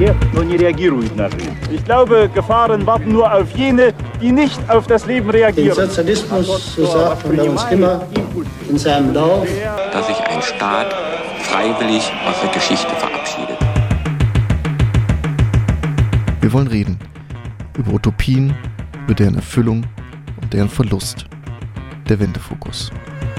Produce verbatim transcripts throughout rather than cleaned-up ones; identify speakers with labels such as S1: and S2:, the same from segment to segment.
S1: но не реагируют на жизнь. Ich glaube, Gefahren warten nur auf jene, die nicht auf das Leben reagieren.
S2: Den Sozialismus, so sagt man bei uns immer, in seinem Lauf.
S3: Dass sich ein Staat freiwillig aus der Geschichte verabschiedet.
S4: Wir wollen reden über Utopien, über deren Erfüllung und deren Verlust. Der Wendefokus.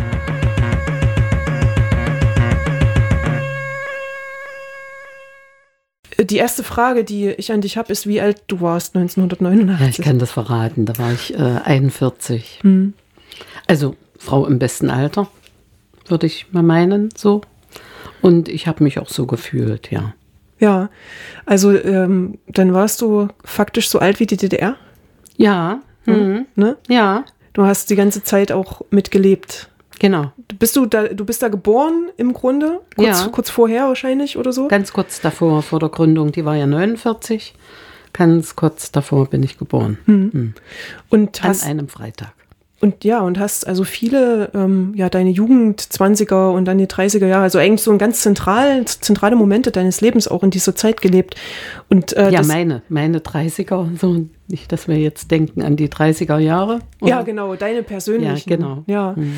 S5: Die erste Frage, die ich an dich habe, ist, wie alt du warst neunzehnhundertneunundachtzig.
S6: Ja, ich kann das verraten. Da war ich äh, einundvierzig.
S5: Hm.
S6: Also Frau im besten Alter, würde ich mal meinen, so. Und ich habe mich auch so gefühlt, ja.
S5: Ja, also ähm, dann warst du faktisch so alt wie die D D R?
S6: Ja. Mhm.
S5: Ne?
S6: Ja.
S5: Du hast die ganze Zeit auch mitgelebt.
S6: Genau.
S5: Bist du da, du bist da geboren im Grunde? Kurz,
S6: ja.
S5: kurz vorher wahrscheinlich oder so?
S6: Ganz kurz davor, vor der Gründung. Die war ja neunundvierzig. Ganz kurz davor bin ich geboren.
S5: Hm.
S6: Hm.
S5: Und
S6: An
S5: hast,
S6: einem Freitag.
S5: Und ja, und hast also viele, ähm, ja, deine Jugend, zwanziger und dann die dreißiger Jahre, also eigentlich so ein ganz zentral, zentrale Momente deines Lebens auch in dieser Zeit gelebt. Und, äh,
S6: ja,
S5: das,
S6: meine, meine dreißiger, so nicht, dass wir jetzt denken an die dreißiger Jahre. Oder?
S5: Ja, genau, deine persönlichen.
S6: Ja, genau.
S5: Ja.
S6: Hm.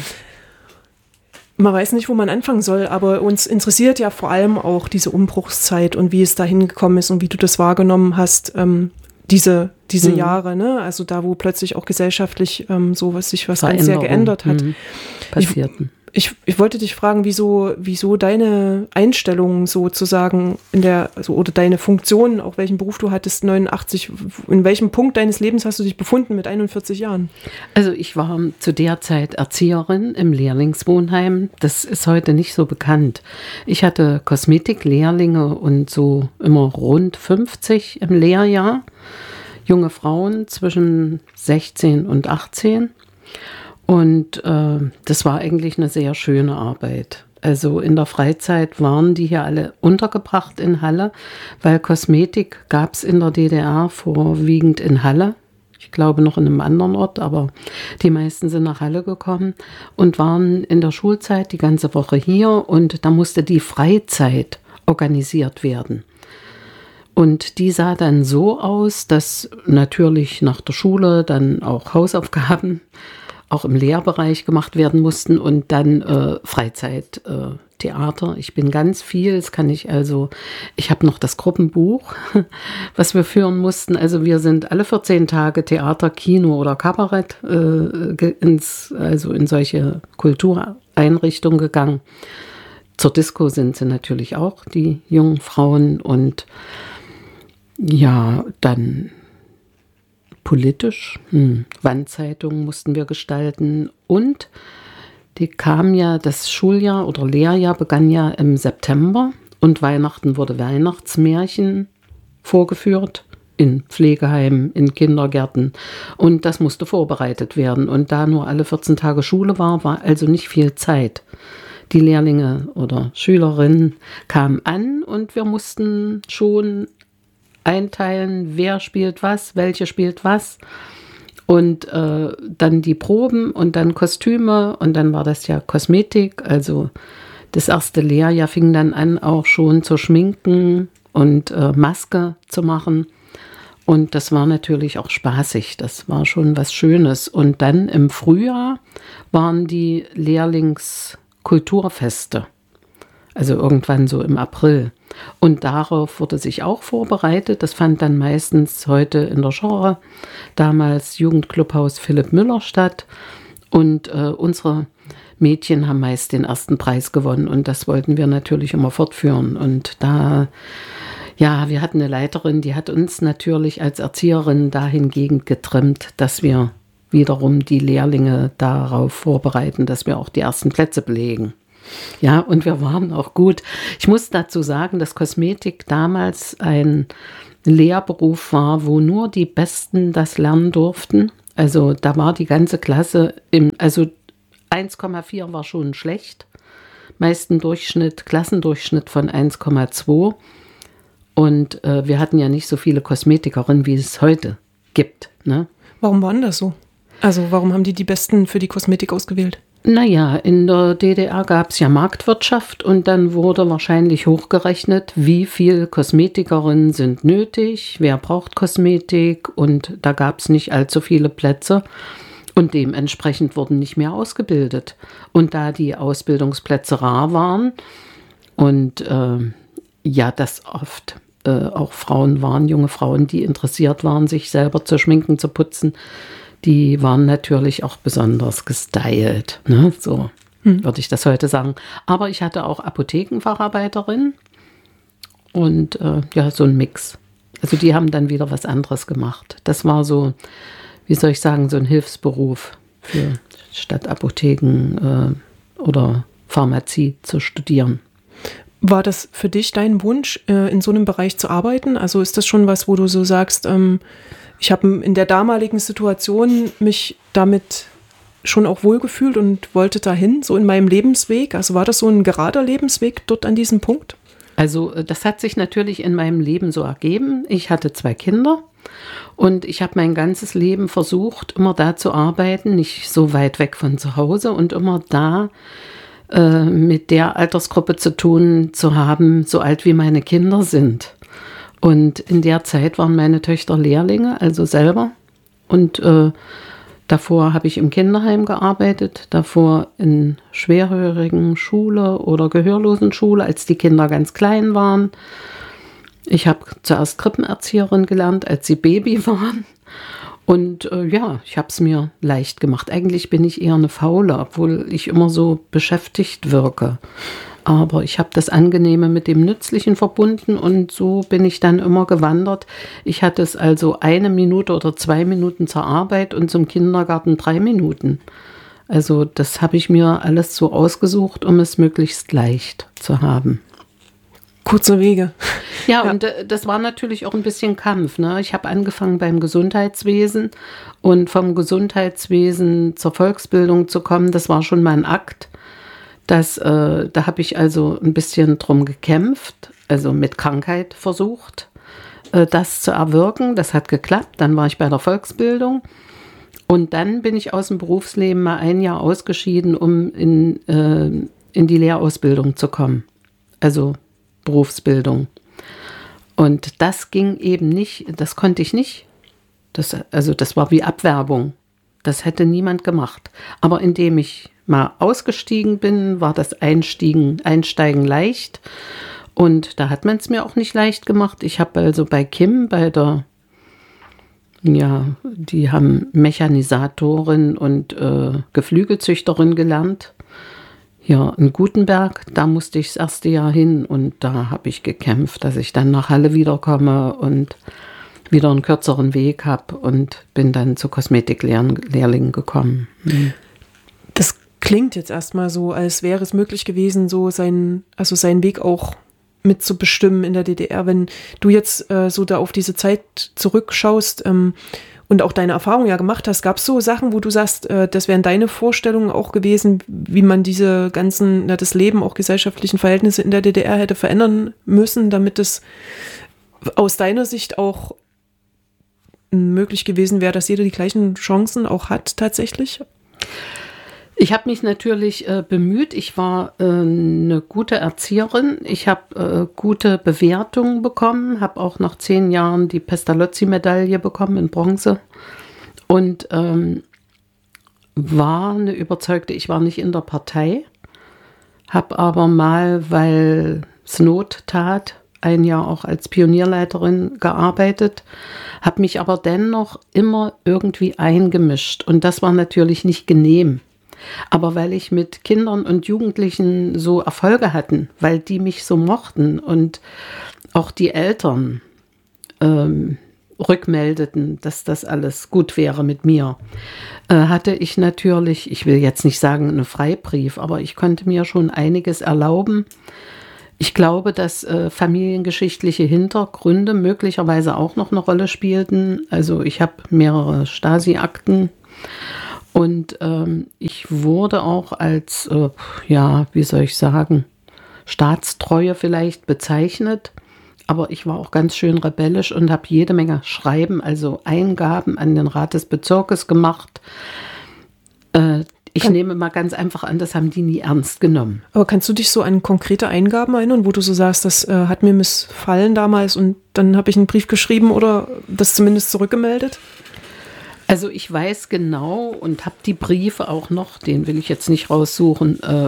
S5: Man weiß nicht, wo man anfangen soll, aber uns interessiert ja vor allem auch diese Umbruchszeit und wie es dahin gekommen ist und wie du das wahrgenommen hast, ähm, diese, diese mhm. Jahre, ne? Also da, wo plötzlich auch gesellschaftlich ähm, so was sich was ganz sehr geändert hat.
S6: Mhm. Passierten.
S5: Ich, ich, ich wollte dich fragen, wieso, wieso deine Einstellung sozusagen in der, also, oder deine Funktion, auch welchen Beruf du hattest, neunundachtzig, in welchem Punkt deines Lebens hast du dich befunden mit einundvierzig Jahren?
S6: Also ich war zu der Zeit Erzieherin im Lehrlingswohnheim. Das ist heute nicht so bekannt. Ich hatte Kosmetiklehrlinge und so immer rund fünfzig im Lehrjahr. Junge Frauen zwischen sechzehn und achtzehn. Und äh, das war eigentlich eine sehr schöne Arbeit. Also in der Freizeit waren die hier alle untergebracht in Halle, weil Kosmetik gab es in der D D R vorwiegend in Halle. Ich glaube noch in einem anderen Ort, aber die meisten sind nach Halle gekommen und waren in der Schulzeit die ganze Woche hier. Und da musste die Freizeit organisiert werden. Und die sah dann so aus, dass natürlich nach der Schule dann auch Hausaufgaben auch im Lehrbereich gemacht werden mussten und dann äh, Freizeit, äh, Theater. Ich bin ganz viel, das kann ich also, ich habe noch das Gruppenbuch, was wir führen mussten. Also wir sind alle vierzehn Tage Theater, Kino oder Kabarett äh, ins, also in solche Kultureinrichtungen gegangen. Zur Disco sind sie natürlich auch, die jungen Frauen, und ja, dann politisch, hm. Wandzeitungen mussten wir gestalten und die kam ja, das Schuljahr oder Lehrjahr begann ja im September und Weihnachten wurde Weihnachtsmärchen vorgeführt in Pflegeheimen, in Kindergärten, und das musste vorbereitet werden, und da nur alle vierzehn Tage Schule war, war also nicht viel Zeit. Die Lehrlinge oder Schülerinnen kamen an und wir mussten schon einteilen, wer spielt was, welche spielt was, und äh, dann die Proben und dann Kostüme, und dann war das ja Kosmetik, also das erste Lehrjahr fing dann an, auch schon zu schminken und äh, Maske zu machen, und das war natürlich auch spaßig, das war schon was Schönes. Und dann im Frühjahr waren die Lehrlingskulturfeste, also irgendwann so im April. Und darauf wurde sich auch vorbereitet. Das fand dann meistens heute in der Genre, damals Jugendclubhaus Philipp Müller statt. Und äh, unsere Mädchen haben meist den ersten Preis gewonnen. Und das wollten wir natürlich immer fortführen. Und da, ja, wir hatten eine Leiterin, die hat uns natürlich als Erzieherin dahingehend getrimmt, dass wir wiederum die Lehrlinge darauf vorbereiten, dass wir auch die ersten Plätze belegen. Ja, und wir waren auch gut. Ich muss dazu sagen, dass Kosmetik damals ein Lehrberuf war, wo nur die Besten das lernen durften. Also da war die ganze Klasse, im, also eins Komma vier war schon schlecht. Meisten Durchschnitt, Klassendurchschnitt von eins Komma zwei. Und äh, wir hatten ja nicht so viele Kosmetikerinnen, wie es heute gibt. Ne?
S5: Warum war denn das so? Also warum haben die die Besten für die Kosmetik ausgewählt?
S6: Naja, in der D D R gab es ja Marktwirtschaft und dann wurde wahrscheinlich hochgerechnet, wie viel Kosmetikerinnen sind nötig, wer braucht Kosmetik, und da gab es nicht allzu viele Plätze und dementsprechend wurden nicht mehr ausgebildet. Und da die Ausbildungsplätze rar waren und äh, ja, das oft äh, auch Frauen waren, junge Frauen, die interessiert waren, sich selber zu schminken, zu putzen, die waren natürlich auch besonders gestylt, ne? So hm. würde ich das heute sagen. Aber ich hatte auch Apothekenfacharbeiterin und äh, ja, so ein Mix. Also die haben dann wieder was anderes gemacht. Das war so, wie soll ich sagen, so ein Hilfsberuf für statt Apotheken äh, oder Pharmazie zu studieren.
S5: War das für dich dein Wunsch, äh, in so einem Bereich zu arbeiten? Also ist das schon was, wo du so sagst, ähm, ich habe in der damaligen Situation mich damit schon auch wohlgefühlt und wollte dahin, so in meinem Lebensweg? Also war das so ein gerader Lebensweg dort an diesem Punkt?
S6: Also das hat sich natürlich in meinem Leben so ergeben. Ich hatte zwei Kinder und ich habe mein ganzes Leben versucht, immer da zu arbeiten, nicht so weit weg von zu Hause und immer da äh, mit der Altersgruppe zu tun zu haben, so alt wie meine Kinder sind. Und in der Zeit waren meine Töchter Lehrlinge, also selber. Und äh, davor habe ich im Kinderheim gearbeitet, davor in schwerhörigen Schule oder Gehörlosenschule, als die Kinder ganz klein waren. Ich habe zuerst Krippenerzieherin gelernt, als sie Baby waren. Und äh, ja, ich habe es mir leicht gemacht. Eigentlich bin ich eher eine Faule, obwohl ich immer so beschäftigt wirke. Aber ich habe das Angenehme mit dem Nützlichen verbunden und so bin ich dann immer gewandert. Ich hatte es also eine Minute oder zwei Minuten zur Arbeit und zum Kindergarten drei Minuten. Also das habe ich mir alles so ausgesucht, um es möglichst leicht zu haben.
S5: Kurze Wege.
S6: Ja, ja. Und äh, das war natürlich auch ein bisschen Kampf, ne? Ich habe angefangen beim Gesundheitswesen und vom Gesundheitswesen zur Volksbildung zu kommen, das war schon mal ein Akt. Das, äh, da habe ich also ein bisschen drum gekämpft, also mit Krankheit versucht, äh, das zu erwirken. Das hat geklappt. Dann war ich bei der Volksbildung und dann bin ich aus dem Berufsleben mal ein Jahr ausgeschieden, um in, äh, in die Lehrausbildung zu kommen, also Berufsbildung. Und das ging eben nicht, das konnte ich nicht. Das, also das war wie Abwerbung. Das hätte niemand gemacht. Aber indem ich mal ausgestiegen bin, war das Einstiegen, Einsteigen leicht. Und da hat man es mir auch nicht leicht gemacht. Ich habe also bei Kim, bei der, ja, die haben Mechanisatorin und äh, Geflügelzüchterin gelernt. Ja, in Gutenberg, da musste ich das erste Jahr hin und da habe ich gekämpft, dass ich dann nach Halle wiederkomme und wieder einen kürzeren Weg habe und bin dann zu Kosmetiklehrlingen gekommen. Mhm.
S5: Das klingt jetzt erstmal so, als wäre es möglich gewesen, so sein, also seinen Weg auch mitzubestimmen in der D D R. Wenn du jetzt äh, so da auf diese Zeit zurückschaust ähm, und auch deine Erfahrung ja gemacht hast, gab es so Sachen, wo du sagst, äh, das wären deine Vorstellungen auch gewesen, wie man diese ganzen, na, das Leben, auch gesellschaftlichen Verhältnisse in der D D R hätte verändern müssen, damit es aus deiner Sicht auch möglich gewesen wäre, dass jeder die gleichen Chancen auch hat tatsächlich?
S6: Ich habe mich natürlich äh, bemüht. Ich war äh, eine gute Erzieherin. Ich habe äh, gute Bewertungen bekommen, habe auch nach zehn Jahren die Pestalozzi-Medaille bekommen in Bronze und ähm, war eine Überzeugte, ich war nicht in der Partei, habe aber mal, weil es Not tat, ein Jahr auch als Pionierleiterin gearbeitet, habe mich aber dennoch immer irgendwie eingemischt und das war natürlich nicht genehm. Aber weil ich mit Kindern und Jugendlichen so Erfolge hatten, weil die mich so mochten und auch die Eltern ähm, rückmeldeten, dass das alles gut wäre mit mir, äh, hatte ich natürlich, ich will jetzt nicht sagen einen Freibrief, aber ich konnte mir schon einiges erlauben. Ich glaube, dass äh, familiengeschichtliche Hintergründe möglicherweise auch noch eine Rolle spielten. Also ich habe mehrere Stasi-Akten. Und ähm, ich wurde auch als, äh, ja, wie soll ich sagen, Staatstreue vielleicht bezeichnet. Aber ich war auch ganz schön rebellisch und habe jede Menge Schreiben, also Eingaben an den Rat des Bezirkes gemacht. Äh, Ich Kann, nehme mal ganz einfach an, das haben die nie ernst genommen.
S5: Aber kannst du dich so an konkrete Eingaben erinnern, wo du so sagst, das äh, hat mir missfallen damals und dann habe ich einen Brief geschrieben oder das zumindest zurückgemeldet?
S6: Also ich weiß genau und habe die Briefe auch noch, den will ich jetzt nicht raussuchen, äh,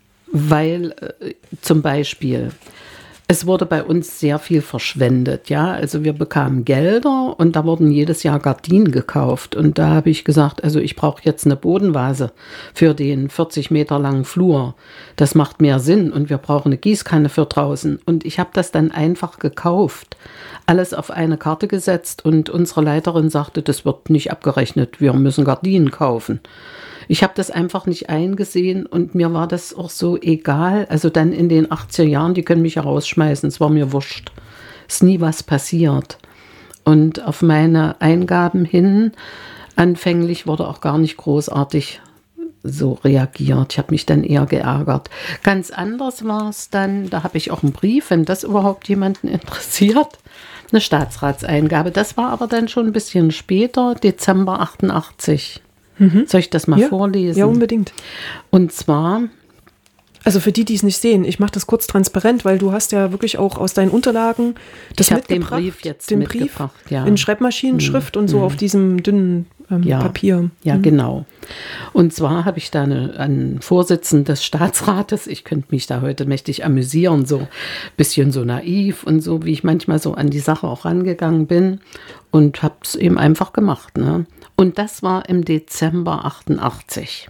S6: weil äh, zum Beispiel, es wurde bei uns sehr viel verschwendet, ja, also wir bekamen Gelder und da wurden jedes Jahr Gardinen gekauft und da habe ich gesagt, also ich brauche jetzt eine Bodenvase für den vierzig Meter langen Flur, das macht mehr Sinn und wir brauchen eine Gießkanne für draußen und ich habe das dann einfach gekauft, alles auf eine Karte gesetzt und unsere Leiterin sagte, das wird nicht abgerechnet, wir müssen Gardinen kaufen. Ich habe das einfach nicht eingesehen und mir war das auch so egal. Also dann in den achtziger Jahren, die können mich ja rausschmeißen, es war mir wurscht. Es ist nie was passiert. Und auf meine Eingaben hin, anfänglich wurde auch gar nicht großartig so reagiert. Ich habe mich dann eher geärgert. Ganz anders war es dann, da habe ich auch einen Brief, wenn das überhaupt jemanden interessiert, eine Staatsratseingabe. Das war aber dann schon ein bisschen später, Dezember achtundachtzig. Mhm. Soll ich das mal
S5: ja,
S6: vorlesen?
S5: Ja, unbedingt.
S6: Und zwar...
S5: Also für die, die es nicht sehen, ich mache das kurz transparent, weil du hast ja wirklich auch aus deinen Unterlagen das
S6: ich
S5: mitgebracht.
S6: Den Brief jetzt
S5: den
S6: mitgebracht,
S5: Brief
S6: ja.
S5: in Schreibmaschinenschrift mhm. und so mhm. auf diesem dünnen ähm,
S6: ja.
S5: Papier.
S6: Ja,
S5: mhm.
S6: genau. Und zwar habe ich da eine, einen Vorsitzenden des Staatsrates, ich könnte mich da heute mächtig amüsieren, so ein bisschen so naiv und so, wie ich manchmal so an die Sache auch rangegangen bin und habe es eben einfach gemacht, ne? Und das war im Dezember achtundachtzig.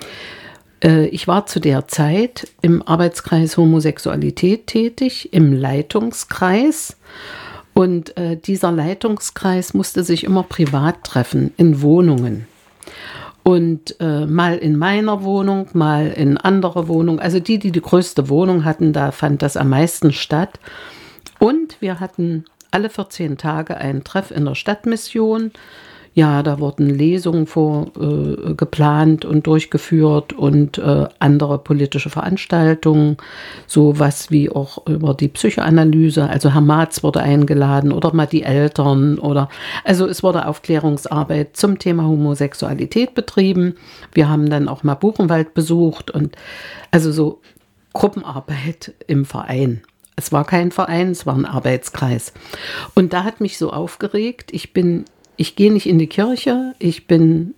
S6: Äh, ich war zu der Zeit im Arbeitskreis Homosexualität tätig, im Leitungskreis. Und äh, dieser Leitungskreis musste sich immer privat treffen, in Wohnungen. Und äh, mal in meiner Wohnung, mal in anderer Wohnung. Also die, die die größte Wohnung hatten, da fand das am meisten statt. Und wir hatten alle vierzehn Tage einen Treff in der Stadtmission. Ja, da wurden Lesungen vor, äh, geplant und durchgeführt und äh, andere politische Veranstaltungen, sowas wie auch über die Psychoanalyse. Also Herr Marz wurde eingeladen oder mal die Eltern oder, also es wurde Aufklärungsarbeit zum Thema Homosexualität betrieben. Wir haben dann auch mal Buchenwald besucht und also so Gruppenarbeit im Verein. Es war kein Verein, es war ein Arbeitskreis. Und da hat mich so aufgeregt, ich bin Ich gehe nicht in die Kirche, ich bin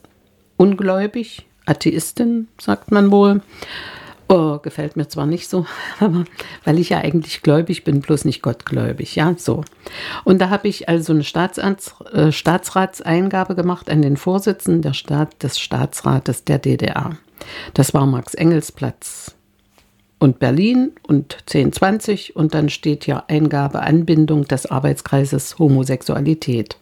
S6: ungläubig, Atheistin, sagt man wohl. Oh, gefällt mir zwar nicht so, aber weil ich ja eigentlich gläubig bin, bloß nicht gottgläubig, ja, so. Und da habe ich also eine Staatsanz- äh, Staatsratseingabe gemacht an den Vorsitzenden der Staat, des Staatsrates der D D R. Das war Max-Engels-Platz und Berlin und zehn zwanzig und dann steht ja Eingabe, Anbindung des Arbeitskreises Homosexualität.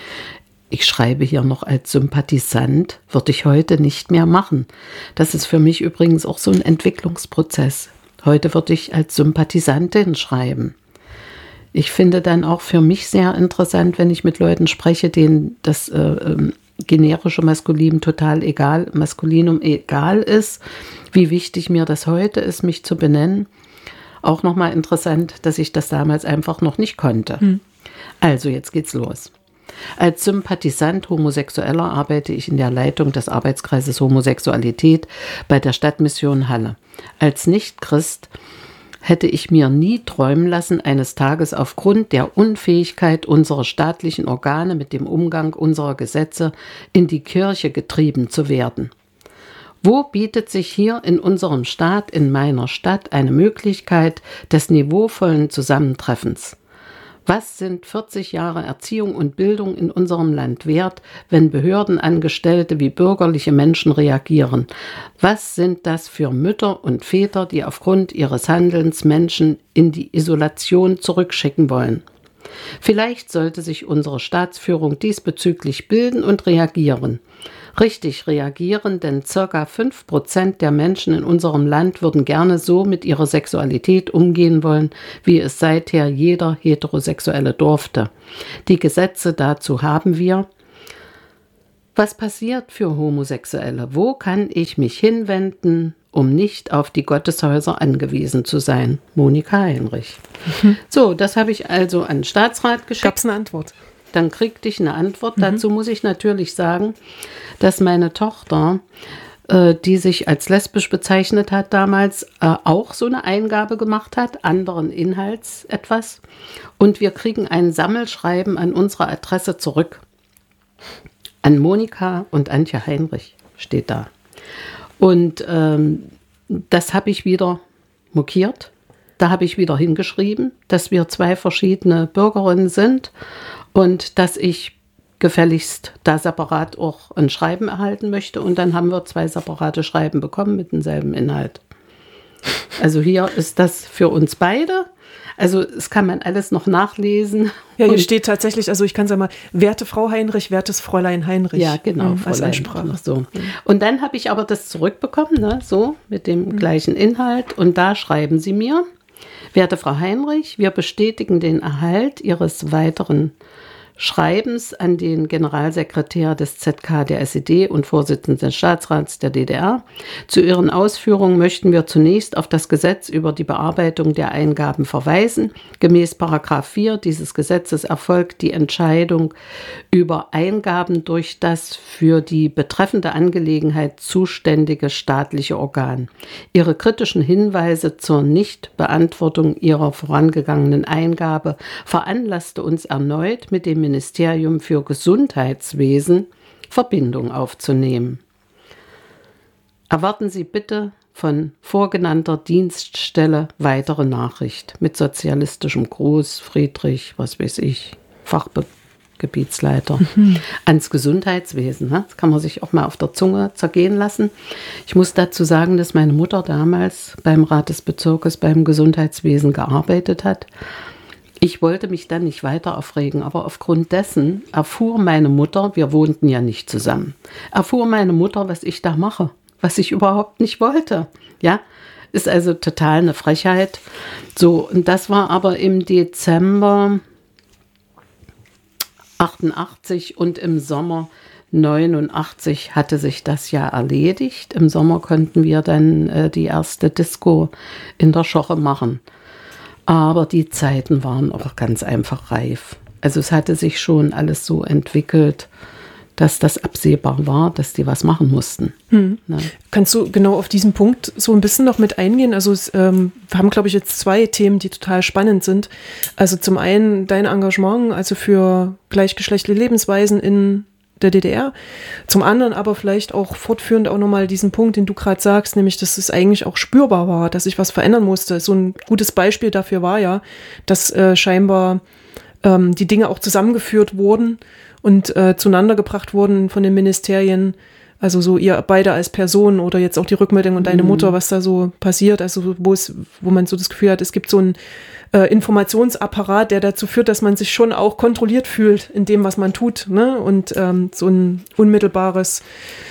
S6: Ich schreibe hier noch als Sympathisant, würde ich heute nicht mehr machen. Das ist für mich übrigens auch so ein Entwicklungsprozess. Heute würde ich als Sympathisantin schreiben. Ich finde dann auch für mich sehr interessant, wenn ich mit Leuten spreche, denen das äh, äh, generische Maskulin total egal, Maskulinum egal ist, wie wichtig mir das heute ist, mich zu benennen. Auch nochmal interessant, dass ich das damals einfach noch nicht konnte. Hm. Also, jetzt geht's los. Als Sympathisant Homosexueller arbeite ich in der Leitung des Arbeitskreises Homosexualität bei der Stadtmission Halle. Als Nichtchrist hätte ich mir nie träumen lassen, eines Tages aufgrund der Unfähigkeit unserer staatlichen Organe mit dem Umgang unserer Gesetze in die Kirche getrieben zu werden. Wo bietet sich hier in unserem Staat, in meiner Stadt, eine Möglichkeit des niveauvollen Zusammentreffens? Was sind vierzig Jahre Erziehung und Bildung in unserem Land wert, wenn Behördenangestellte wie bürgerliche Menschen reagieren? Was sind das für Mütter und Väter, die aufgrund ihres Handelns Menschen in die Isolation zurückschicken wollen? Vielleicht sollte sich unsere Staatsführung diesbezüglich bilden und reagieren. Richtig reagieren, denn ca. fünf Prozent der Menschen in unserem Land würden gerne so mit ihrer Sexualität umgehen wollen, wie es seither jeder Heterosexuelle durfte. Die Gesetze dazu haben wir. Was passiert für Homosexuelle? Wo kann ich mich hinwenden, um nicht auf die Gotteshäuser angewiesen zu sein? Monika Heinrich. Mhm. So, das habe ich also an den Staatsrat geschickt.
S5: Gab es eine Antwort?
S6: Dann kriegte ich eine Antwort. Mhm. Dazu muss ich natürlich sagen, dass meine Tochter äh, die sich als lesbisch bezeichnet hat damals, äh, auch so eine Eingabe gemacht hat, anderen Inhalts etwas. Und wir kriegen ein Sammelschreiben an unsere Adresse zurück. An Monika und Antje Heinrich steht da. Und ähm, das habe ich wieder mokiert. Da habe ich wieder hingeschrieben, dass wir zwei verschiedene Bürgerinnen sind und dass ich gefälligst da separat auch ein Schreiben erhalten möchte. Und dann haben wir zwei separate Schreiben bekommen mit demselben Inhalt. Also hier ist das für uns beide. Also es kann man alles noch nachlesen.
S5: Ja, hier steht tatsächlich, also ich kann sagen mal, werte Frau Heinrich, wertes Fräulein Heinrich.
S6: Ja, genau,
S5: als
S6: Fräulein,
S5: Ansprache.
S6: So. Und dann habe ich aber das zurückbekommen, ne, so mit dem mhm. gleichen Inhalt. Und da schreiben sie mir: Werte Frau Heinrich, wir bestätigen den Erhalt Ihres weiteren Schreibens an den Generalsekretär des Z K der S E D und Vorsitzenden des Staatsrats der D D R. Zu Ihren Ausführungen möchten wir zunächst auf das Gesetz über die Bearbeitung der Eingaben verweisen. Gemäß Paragraph vier dieses Gesetzes erfolgt die Entscheidung über Eingaben durch das für die betreffende Angelegenheit zuständige staatliche Organ. Ihre kritischen Hinweise zur Nichtbeantwortung Ihrer vorangegangenen Eingabe veranlasste uns erneut mit dem Ministerium für Gesundheitswesen Verbindung aufzunehmen. Erwarten Sie bitte von vorgenannter Dienststelle weitere Nachricht mit sozialistischem Gruß, Friedrich, was weiß ich, Fachgebietsleiter, mhm. ans Gesundheitswesen. Ne? Das kann man sich auch mal auf der Zunge zergehen lassen. Ich muss dazu sagen, dass meine Mutter damals beim Rat des Bezirkes beim Gesundheitswesen gearbeitet hat. Ich wollte mich dann nicht weiter aufregen, aber aufgrund dessen erfuhr meine Mutter, wir wohnten ja nicht zusammen, erfuhr meine Mutter, was ich da mache, was ich überhaupt nicht wollte. Ja, ist also total eine Frechheit. So, und das war aber im Dezember achtundachtzig und im Sommer neunundachtzig hatte sich das ja erledigt. Im Sommer konnten wir dann äh, die erste Disco in der Schoche machen. Aber die Zeiten waren auch ganz einfach reif. Also es hatte sich schon alles so entwickelt, dass das absehbar war, dass die was machen mussten.
S5: Hm. Ne? Kannst du genau auf diesen Punkt so ein bisschen noch mit eingehen? Also es, ähm, wir haben, glaube ich, jetzt zwei Themen, die total spannend sind. Also zum einen dein Engagement, also für gleichgeschlechtliche Lebensweisen in der D D R. Zum anderen aber vielleicht auch fortführend auch nochmal diesen Punkt, den du gerade sagst, nämlich, dass es eigentlich auch spürbar war, dass sich was verändern musste. So ein gutes Beispiel dafür war ja, dass äh, scheinbar ähm, die Dinge auch zusammengeführt wurden und äh, zueinander gebracht wurden von den Ministerien. Also so ihr beide als Person oder jetzt auch die Rückmeldung und deine mhm. Mutter, was da so passiert. Also wo es, wo man so das Gefühl hat, es gibt so einen äh, Informationsapparat, der dazu führt, dass man sich schon auch kontrolliert fühlt in dem, was man tut. Ne? Und ähm, so ein unmittelbares,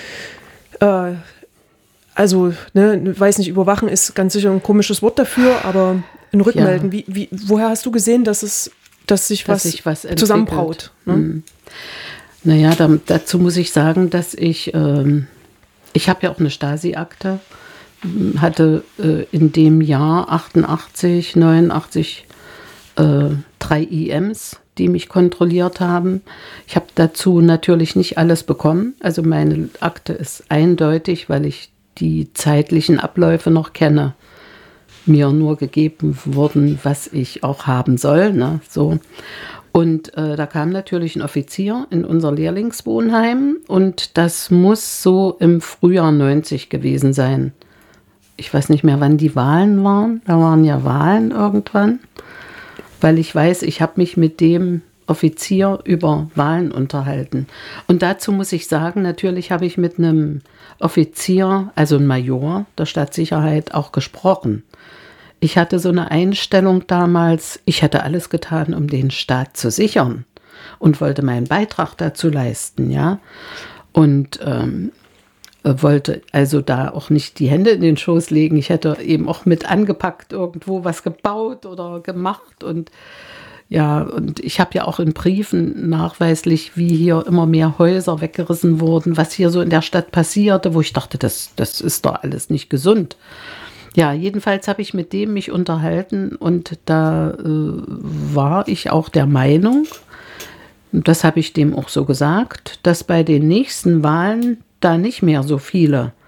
S5: äh, also ne, weiß nicht, überwachen ist ganz sicher ein komisches Wort dafür, aber ein Rückmelden. Ja. Wie, wie, woher hast du gesehen, dass es, dass sich dass was, sich was zusammenbraut? Ne? Mhm.
S6: Naja, da, dazu muss ich sagen, dass ich, ähm, ich habe ja auch eine Stasi-Akte, hatte äh, in dem Jahr achtundachtzig, neunundachtzig äh, drei I Ms, die mich kontrolliert haben. Ich habe dazu natürlich nicht alles bekommen. Also meine Akte ist eindeutig, weil ich die zeitlichen Abläufe noch kenne. Mir nur gegeben wurden, was ich auch haben soll, ne, so. Und äh, da kam natürlich ein Offizier in unser Lehrlingswohnheim und das muss so im Frühjahr neunzig gewesen sein. Ich weiß nicht mehr, wann die Wahlen waren. Da waren ja Wahlen irgendwann, weil ich weiß, ich habe mich mit dem Offizier über Wahlen unterhalten. Und dazu muss ich sagen, natürlich habe ich mit einem Offizier, also einem Major der Stadtsicherheit, auch gesprochen. Ich hatte so eine Einstellung damals, ich hätte alles getan, um den Staat zu sichern und wollte meinen Beitrag dazu leisten, ja. Und ähm, wollte also da auch nicht die Hände in den Schoß legen. Ich hätte eben auch mit angepackt, irgendwo was gebaut oder gemacht. Und ja, und ich habe ja auch in Briefen nachweislich, wie hier immer mehr Häuser weggerissen wurden, was hier so in der Stadt passierte, wo ich dachte, das, das ist doch alles nicht gesund. Ja, jedenfalls habe ich mit dem mich unterhalten und da äh, war ich auch der Meinung, das habe ich dem auch so gesagt, dass bei den nächsten Wahlen da nicht mehr so viele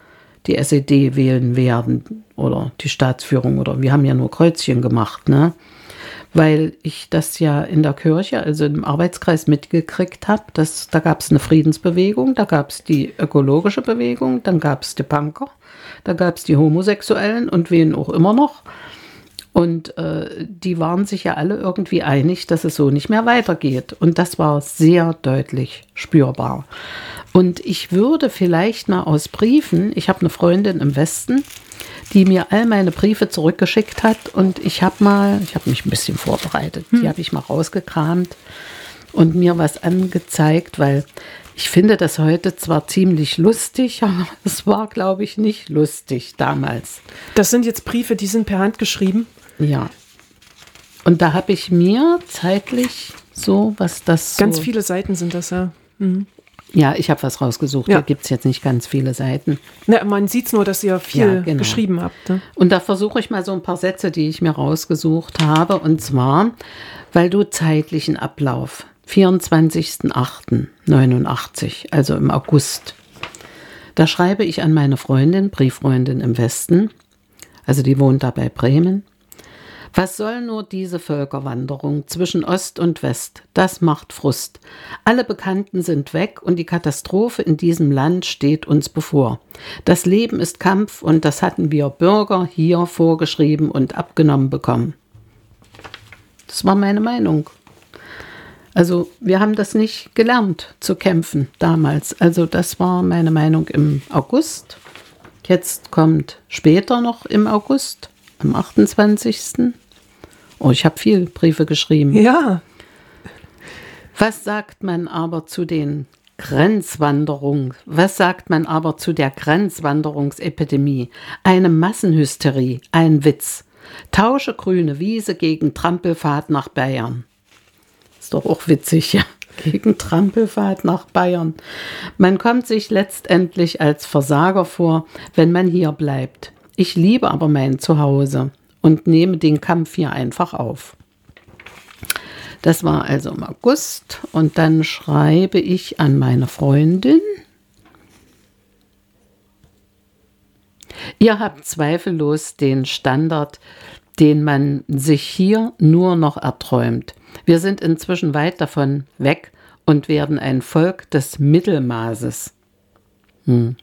S6: die S E D wählen werden oder die Staatsführung oder wir haben ja nur Kreuzchen gemacht, ne? Weil ich das ja in der Kirche, also im Arbeitskreis mitgekriegt habe, dass da gab es eine Friedensbewegung, da gab es die ökologische Bewegung, dann gab es die Punker, da gab es die Homosexuellen und wen auch immer noch. Und äh, die waren sich ja alle irgendwie einig, dass es so nicht mehr weitergeht. Und das war sehr deutlich spürbar. Und ich würde vielleicht mal aus Briefen, ich habe eine Freundin im Westen, die mir all meine Briefe zurückgeschickt hat. Und ich habe mal, ich habe mich ein bisschen vorbereitet, hm. die habe ich mal rausgekramt und mir was angezeigt, weil ich finde das heute zwar ziemlich lustig, aber es war, glaube ich, nicht lustig damals.
S5: Das sind jetzt Briefe, die sind per Hand geschrieben?
S6: Ja. Und da habe ich mir zeitlich so, was das
S5: Ganz
S6: so
S5: viele Seiten sind das, ja. Mhm.
S6: Ja, ich habe was rausgesucht.
S5: Ja.
S6: Da gibt es jetzt nicht ganz viele Seiten.
S5: Na, man sieht es nur, dass ihr viel
S6: Ja, genau.
S5: geschrieben habt. Ne?
S6: Und da versuche ich mal so ein paar Sätze, die ich mir rausgesucht habe. Und zwar, weil du zeitlichen Ablauf, vierundzwanzigster achter neunundachtzig, also im August, da schreibe ich an meine Freundin, Brieffreundin im Westen, also die wohnt da bei Bremen. Was soll nur diese Völkerwanderung zwischen Ost und West? Das macht Frust. Alle Bekannten sind weg und die Katastrophe in diesem Land steht uns bevor. Das Leben ist Kampf und das hatten wir Bürger hier vorgeschrieben und abgenommen bekommen. Das war meine Meinung. Also wir haben das nicht gelernt zu kämpfen damals. Also das war meine Meinung im August. Jetzt kommt später noch im August, am achtundzwanzigsten Oh, ich habe viele Briefe geschrieben.
S5: Ja.
S6: Was sagt man aber zu den Grenzwanderungen? Was sagt man aber zu der Grenzwanderungsepidemie? Eine Massenhysterie, ein Witz. Tausche grüne Wiese gegen Trampelfahrt nach Bayern. Ist doch auch witzig, ja. Gegen Trampelfahrt nach Bayern. Man kommt sich letztendlich als Versager vor, wenn man hier bleibt. Ich liebe aber mein Zuhause und nehme den Kampf hier einfach auf. Das war also im August und dann schreibe ich an meine Freundin. Ihr habt zweifellos den Standard, den man sich hier nur noch erträumt. Wir sind inzwischen weit davon weg und werden ein Volk des Mittelmaßes. Hm.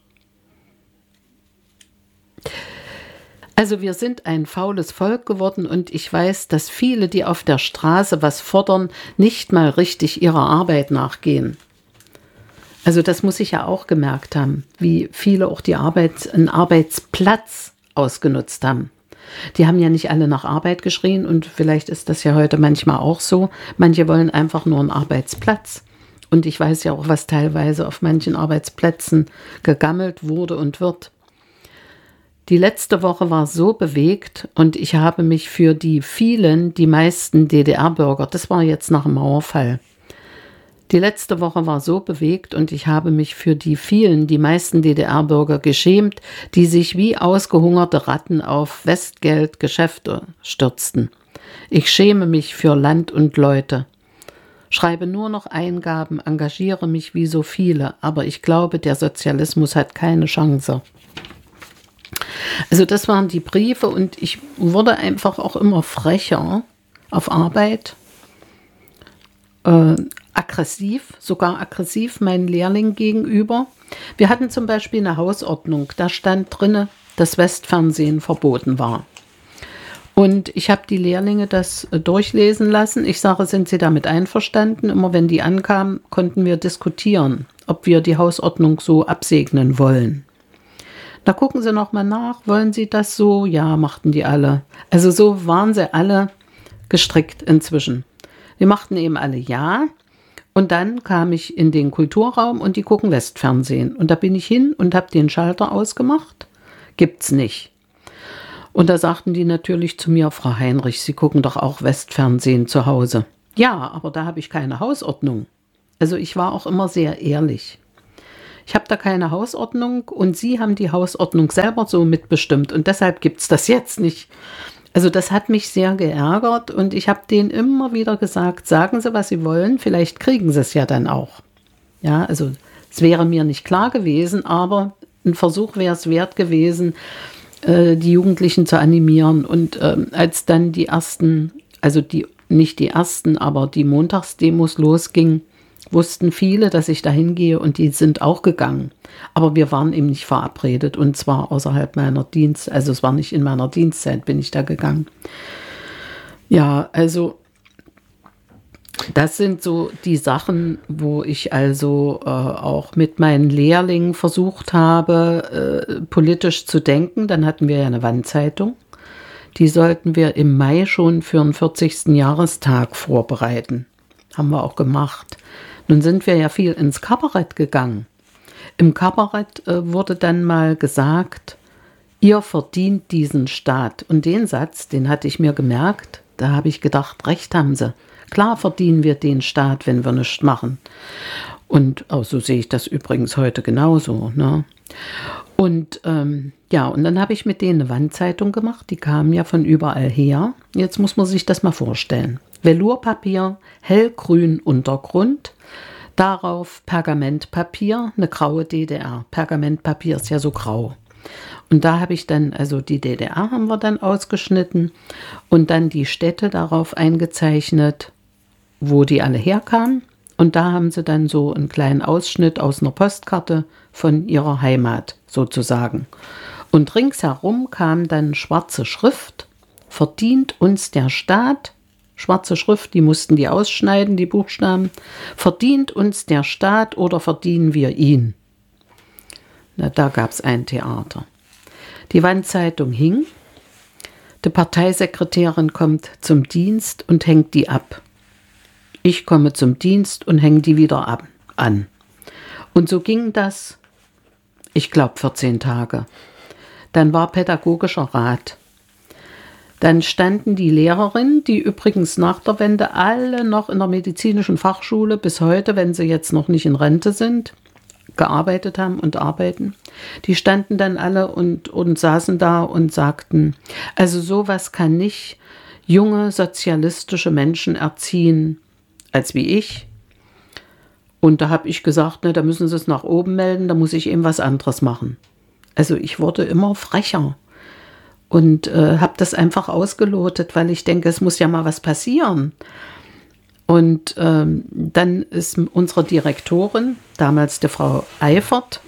S6: Also wir sind ein faules Volk geworden und ich weiß, dass viele, die auf der Straße was fordern, nicht mal richtig ihrer Arbeit nachgehen. Also das muss ich ja auch gemerkt haben, wie viele auch die Arbeit, einen Arbeitsplatz ausgenutzt haben. Die haben ja nicht alle nach Arbeit geschrien und vielleicht ist das ja heute manchmal auch so. Manche wollen einfach nur einen Arbeitsplatz. Und ich weiß ja auch, was teilweise auf manchen Arbeitsplätzen gegammelt wurde und wird. Die letzte Woche war so bewegt und ich habe mich für die vielen, die meisten D D R-Bürger, das war jetzt nach dem Mauerfall, die letzte Woche war so bewegt und ich habe mich für die vielen, die meisten D D R-Bürger geschämt, die sich wie ausgehungerte Ratten auf Westgeldgeschäfte stürzten. Ich schäme mich für Land und Leute. Schreibe nur noch Eingaben, engagiere mich wie so viele, aber ich glaube, der Sozialismus hat keine Chance. Also das waren die Briefe und ich wurde einfach auch immer frecher auf Arbeit, äh, aggressiv, sogar aggressiv meinen Lehrlingen gegenüber. Wir hatten zum Beispiel eine Hausordnung, da stand drin, dass Westfernsehen verboten war. Und ich habe die Lehrlinge das äh, durchlesen lassen. Ich sage, sind sie damit einverstanden? Immer wenn die ankamen, konnten wir diskutieren, ob wir die Hausordnung so absegnen wollen. Da gucken sie nochmal nach, wollen sie das so? Ja, machten die alle. Also so waren sie alle gestrickt inzwischen. Die machten eben alle ja. Und dann kam ich in den Kulturraum und die gucken Westfernsehen. Und da bin ich hin und habe den Schalter ausgemacht. Gibt's nicht. Und da sagten die natürlich zu mir, Frau Heinrich, Sie gucken doch auch Westfernsehen zu Hause. Ja, aber da habe ich keine Hausordnung. Also ich war auch immer sehr ehrlich. Ich habe da keine Hausordnung und Sie haben die Hausordnung selber so mitbestimmt und deshalb gibt es das jetzt nicht. Also das hat mich sehr geärgert und ich habe denen immer wieder gesagt, sagen Sie, was Sie wollen, vielleicht kriegen Sie es ja dann auch. Ja, also es wäre mir nicht klar gewesen, aber ein Versuch wäre es wert gewesen, äh, die Jugendlichen zu animieren. Und ähm, als dann die ersten, also die nicht die ersten, aber die Montagsdemos losgingen, wussten viele, dass ich da hingehe und die sind auch gegangen. Aber wir waren eben nicht verabredet und zwar außerhalb meiner Dienst, also es war nicht in meiner Dienstzeit, bin ich da gegangen. Ja, also das sind so die Sachen, wo ich also äh, auch mit meinen Lehrlingen versucht habe, äh, politisch zu denken. Dann hatten wir ja eine Wandzeitung. Die sollten wir im Mai schon für den vierzigsten Jahrestag vorbereiten. Haben wir auch gemacht. Nun sind wir ja viel ins Kabarett gegangen. Im Kabarett äh, wurde dann mal gesagt, ihr verdient diesen Staat. Und den Satz, den hatte ich mir gemerkt, da habe ich gedacht, recht haben sie. Klar verdienen wir den Staat, wenn wir nichts machen. Und auch so sehe ich das übrigens heute genauso. Ne? Und ähm, ja, und dann habe ich mit denen eine Wandzeitung gemacht. Die kamen ja von überall her. Jetzt muss man sich das mal vorstellen. Velourpapier, hellgrün Untergrund, darauf Pergamentpapier, eine graue D D R. Pergamentpapier ist ja so grau. Und da habe ich dann, also die D D R haben wir dann ausgeschnitten und dann die Städte darauf eingezeichnet, wo die alle herkamen. Und da haben sie dann so einen kleinen Ausschnitt aus einer Postkarte von ihrer Heimat sozusagen. Und ringsherum kam dann schwarze Schrift, verdient uns der Staat, schwarze Schrift, die mussten die ausschneiden, die Buchstaben, verdient uns der Staat oder verdienen wir ihn? Na, da gab es ein Theater. Die Wandzeitung hing, die Parteisekretärin kommt zum Dienst und hängt die ab. Ich komme zum Dienst und hänge die wieder ab, an. Und so ging das, ich glaube, vierzehn Tage. Dann war pädagogischer Rat. Dann standen die Lehrerinnen, die übrigens nach der Wende alle noch in der medizinischen Fachschule bis heute, wenn sie jetzt noch nicht in Rente sind, gearbeitet haben und arbeiten, die standen dann alle und, und saßen da und sagten, also sowas kann nicht junge sozialistische Menschen erziehen, als wie ich. Und da habe ich gesagt, ne, da müssen sie es nach oben melden, da muss ich eben was anderes machen. Also ich wurde immer frecher und äh, habe das einfach ausgelotet, weil ich denke, es muss ja mal was passieren. Und ähm, dann ist unsere Direktorin, damals die Frau Eifert,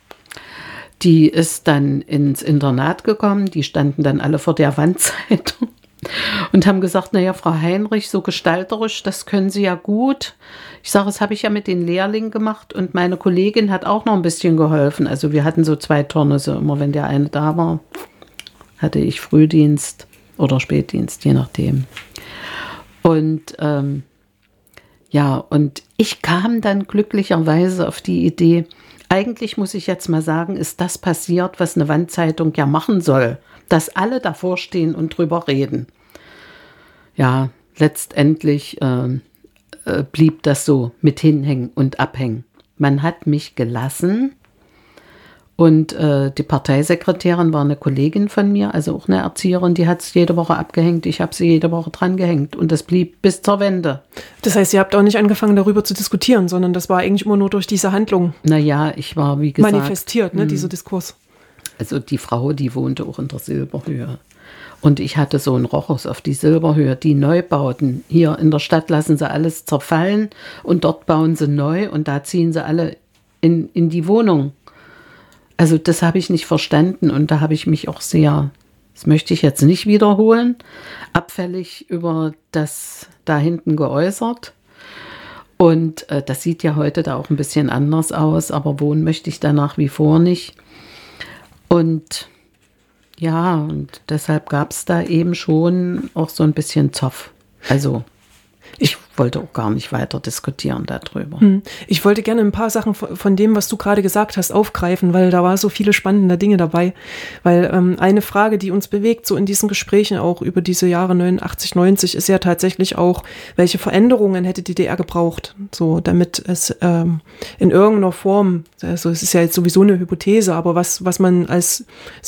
S6: die ist dann ins Internat gekommen, die standen dann alle vor der Wandzeitung und haben gesagt, naja, Frau Heinrich, so gestalterisch, das können Sie ja gut. Ich sage, das habe ich ja mit den Lehrlingen gemacht und meine Kollegin hat auch noch ein bisschen geholfen. Also wir hatten so zwei Turne, so immer wenn der eine da war, hatte ich Frühdienst oder Spätdienst, je nachdem. Und ähm, ja, und ich kam dann glücklicherweise auf die Idee, eigentlich muss ich jetzt mal sagen, ist das passiert, was eine Wandzeitung ja machen soll, dass alle davor stehen und drüber reden. Ja, letztendlich äh, äh, blieb das so mit hinhängen und abhängen. Man hat mich gelassen und äh, die Parteisekretärin war eine Kollegin von mir, also auch eine Erzieherin, die hat es jede Woche abgehängt. Ich habe sie jede Woche dran gehängt und das blieb bis zur Wende.
S5: Das heißt, ihr habt auch nicht angefangen, darüber zu diskutieren, sondern das war eigentlich immer nur durch diese Handlung
S6: Naja, ich war, wie gesagt...
S5: manifestiert, ne,
S6: mh.
S5: dieser Diskurs.
S6: Also die Frau, die wohnte auch in der Silberhöhe. Und ich hatte so einen Rochus auf die Silberhöhe, die Neubauten. Hier in der Stadt lassen sie alles zerfallen und dort bauen sie neu und da ziehen sie alle in, in die Wohnung. Also das habe ich nicht verstanden und da habe ich mich auch sehr, das möchte ich jetzt nicht wiederholen, abfällig über das da hinten geäußert. Und äh, das sieht ja heute da auch ein bisschen anders aus, aber wohnen möchte ich da nach wie vor nicht. Und ja, und deshalb gab es da eben schon auch so ein bisschen Zoff. Also ich wollte auch gar nicht weiter diskutieren darüber.
S5: Ich wollte gerne ein paar Sachen von dem, was du gerade gesagt hast, aufgreifen, weil da war so viele spannende Dinge dabei. Weil ähm, eine Frage, die uns bewegt, so in diesen Gesprächen auch über diese Jahre neunundachtzig, neunzig, ist ja tatsächlich auch, welche Veränderungen hätte die D D R gebraucht, so damit es ähm, in irgendeiner Form, also es ist ja jetzt sowieso eine Hypothese, aber was, was man als